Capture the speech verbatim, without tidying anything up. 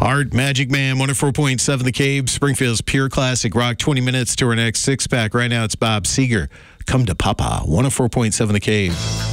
Art Magic Man, one oh four point seven The Cave, Springfield's Pure Classic Rock. twenty minutes to our next six-pack. Right now it's Bob Seger. Come to Papa, one oh four point seven The Cave.